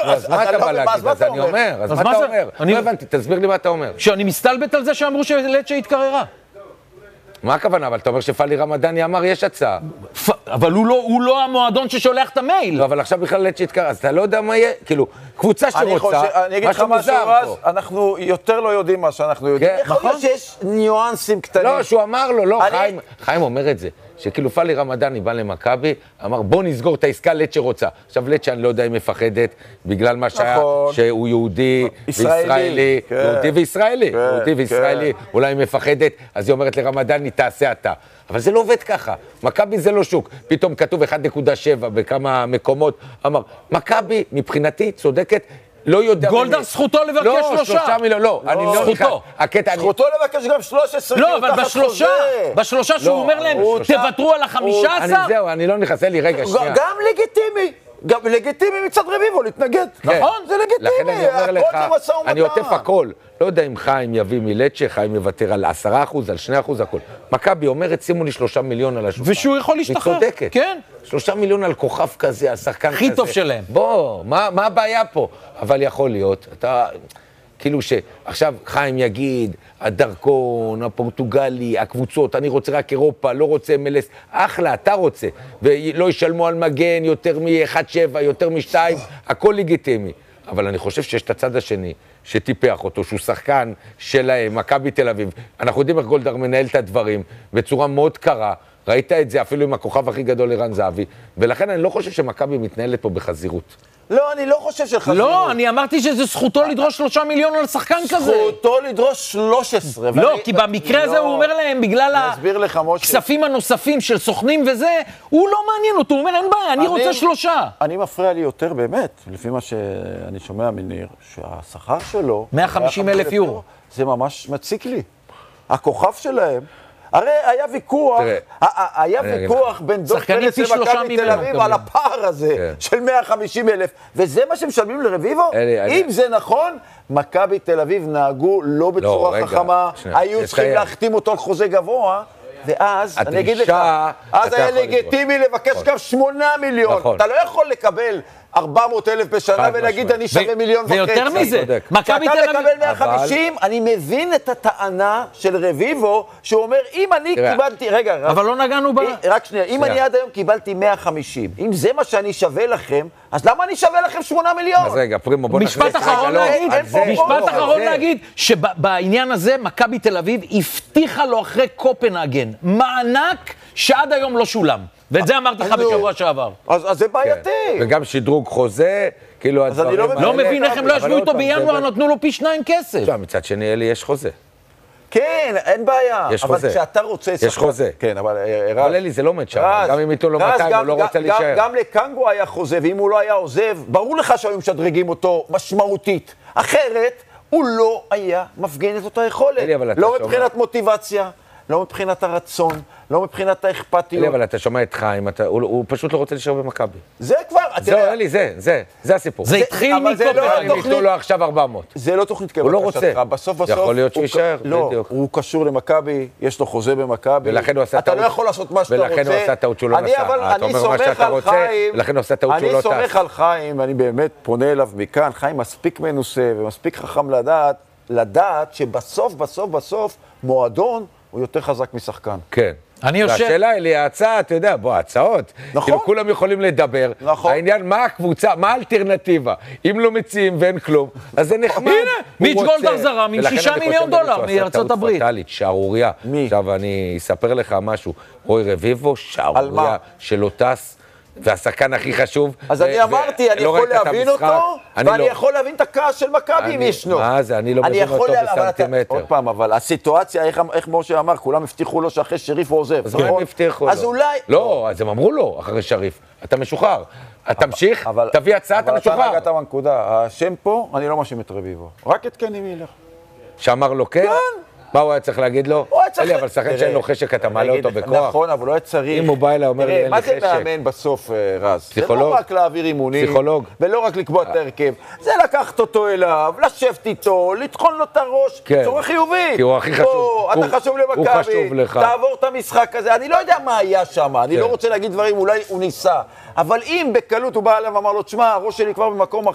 אז מה אתה בא להגיד? אז אני אומר, אז מה אתה אומר? לא הבנתי, תסביר לי מה אתה אומר. שאני מסתלבט על זה שאמרו שלצ'ה התקררה. מה הכוונה? אבל אתה אומר שפאלי רמדאני אמר, יש הצעה. אבל הוא לא המועדון ששולח את המייל. לא, אבל עכשיו בכלל לצ'ה התקררה, אז אתה לא יודע מה יהיה, כאילו, קבוצה שרוצה, אני אגיד לך משהו, רז, אנחנו יותר לא יודעים מה שאנחנו יודעים. יכול להיות שיש ניואנסים קטנים. לא, שהוא אמר לו, לא, חיים אומר את זה. שכאילו פאלי רמדאני בא למכבי, אמר בוא נסגור את העסקה לצ'ה רוצה. עכשיו לצ'ה אני לא יודע אם מפחדת, בגלל מה שהיה, שהוא יהודי וישראלי, יהודי וישראלי, אולי היא מפחדת, אז היא אומרת לרמדאני תעשה אתה. אבל זה לא עובד ככה, מכבי זה לא שוק. פתאום כתוב 1.7 בכמה מקומות, אמר, מכבי מבחינתי צודקת, לא יודע... גולדהר זכותו לבקש 3 מיליון, לא, אני לא זכותו. זכותו לבקש גם 13. לא, אבל בשלושה שהוא אומר להם, תוותרו על 15? זהו, אני לא נכנס, לי רגע, שנייה. גם לגיטימי. גם לגיטימי מצד רביבו להתנגד. נכון, זה לגיטימי. לכן אני אומר לך, אני עוטף הכל. לא יודע אם חיים יביא מלצ'ה, חיים יוותר על 10%, על 2%, הכל. מכבי אומרת, שימו לי 3 מיליון על השולחן. ושהוא יכול להשתחרר. היא צודקת. כן. 3 מיליון על כוכב כזה, על שחקן כזה. הכי טוב שלהם. בוא, מה הבעיה פה? אבל יכול להיות, אתה... כאילו שעכשיו חיים יגיד, הדרכון, הפורטוגלי, הקבוצות, אני רוצה רק אירופה, לא רוצה MLS, אחלה, אתה רוצה, ולא ישלמו על מגן יותר מ-1.7, יותר מ-2, הכל לגיטימי. אבל אני חושב שיש את הצד השני, שטיפח אותו, שהוא שחקן שלהם, מכבי תל אביב. אנחנו יודעים איך גולדהר מנהל את הדברים, בצורה מאוד קרה, ראית את זה אפילו עם הכוכב הכי גדול ערן זהבי, ולכן אני לא חושב שמכבי מתנהלת פה בחזירות. לא, אני לא חושב שחזירות. לא, אני אמרתי שזה זכותו לדרוש 3 מיליון על שחקן כזה. זכותו לדרוש 13. לא, כי במקרה הזה הוא אומר להם, בגלל הכספים הנוספים של סוכנים וזה, הוא לא מעניין אותו, הוא אומר, אין בעיה, אני רוצה 3. אני מפריע לי יותר באמת, לפי מה שאני שומע מניר, שהשכר שלו... 150,000 יורו. זה ממש מציק לי. הכוכב שלהם... הרי היה ויכוח בין דוד פרץ למכבי תל אביב על הפער הזה של 150,000, וזה מה שמשלמים לרביבו? אם זה נכון, מכבי תל אביב נהגו לא בצורה חכמה, היו צריכים להחתים אותו על חוזה גבוה, ואז, אני אגיד לך, אז היה לגיטימי לבקש גם 8 מיליון. אתה לא יכול לקבל 400,000 בשנה ולהגיד אני שווה 1.5 מיליון. ויותר מזה, מכבי תל אביב... כשאתה מקבל 150, אני מבין את הטענה של רביבו, שהוא אומר, אם אני קיבלתי... רגע, אבל לא נגענו ב... רק שנייה, אם אני עד היום קיבלתי 150, אם זה מה שאני שווה לכם, אז למה אני שווה לכם 8 מיליון? אז רגע, פרימו, בוא משפט אחרון להגיד, שבעניין הזה מכבי תל אביב הבטיחה לו אחרי קופנהגן מענק שעד היום לא שולם. ואת זה אמרתי לך בשבוע שעבר. אז זה בעייתי. וגם שדרוג חוזה, כאילו הדברים... לא מבין איך הם לא ישבו איתו בינואר, נתנו לו פי 2 כסף. מצד שני, אלי, יש חוזה. כן, אין בעיה. יש חוזה. אבל כשאתה רוצה... יש חוזה. כן, אבל... אבל אלי, זה לא מת שם. גם אם איתו לא 200, הוא לא רוצה להישאר. גם לקנגו היה חוזה, ואם הוא לא היה עוזב, ברור לך שהיו משדרגים אותו משמעותית. אחרת, הוא לא היה מפגין את אותה יכולת. לא מבחינת מוטיבציה, לא מבחינת הרצון, לא מבחינת האכפתיות. אבל אתה שומע את חיים, הוא פשוט לא רוצה להישאר במכבי. זה כבר... זהו, אלי, זה הסיפור. זה התחיל מקופנהגן. הם ייתנו לו עכשיו 400. זה לא תוכנית כבקשתך. הוא לא רוצה. בסוף... יכול להיות שהוא יישאר. לא, הוא קשור למכבי, יש לו חוזה במכבי. ולכן הוא עשה טעות. אתה לא יכול לעשות מה שאתה רוצה. ולכן הוא עשה טעות שהוא לא נסע. אתה אומר מה שאתה רוצה, ולכן הוא עשה טעות שהוא לא טס. אני סומך על חיים, ואני באמת פונה אליו מכאן. חיים מספיק מנוסה ומספיק חכם לדעת שבסוף, בסוף, בסוף, מועדון הוא יותר חזק משחקן. כן. והשאלה היא, ההצעה, אתה יודע, ההצעות, כאילו כולם יכולים לדבר, העניין, מה הקבוצה, מה האלטרנטיבה? אם לא מציעים ואין כלום, אז זה נחמד. הנה, מיץ' גולדהר זרם עם 6 מיליון דולר מארצות הברית. שערוריה. עכשיו אני אספר לך משהו, רוי רביבו, שערוריה שלא טס, והשחקן הכי חשוב. אז אני אמרתי, אני יכול להבין אותו, ואני יכול להבין את הכעס של מכבי אם ישנו. מה זה, אני לא מבין אותו בסנטימטר. עוד פעם, אבל הסיטואציה, איך משה אמר, כולם הבטיחו לו שאחרי שריף הוא עוזב. אז מה הם הבטיחו לו? אז אולי... לא, אז הם אמרו לו, אחרי שריף, אתה משוחרר. תמשיך, תביא הצעה, אתה משוחרר. אבל אתה נגעת בנקודה, השם פה, אני לא מאשים את רביבו. רק את קני מילר. שאמר לו כן? כן. מה הוא היה צריך להגיד לו? אלי, אבל שחקן שאין לו חשק, אתה מעלה אותו בכוח. נכון, אבל לא היה צריך. אם הוא בא אליי, אומר לי, אין לי חשק. מה זה מאמן בסוף, רז? פסיכולוג. זה לא רק להעביר אימונים. פסיכולוג. ולא רק לקבוע את ההרכב. זה לקחת אותו אליו, לשבת איתו, לטחון לו את הראש, בצורה חיובית. כי הוא הכי חשוב. אתה חשוב למכבי. הוא חשוב לך. תעבור את המשחק הזה. אני לא יודע מה היה שם. אני לא רוצה להגיד דברים, אולי הוא ניסה. אבל אם בקלות הוא בא אליו ואמר לו, תשמע, הראש שלי כבר במקום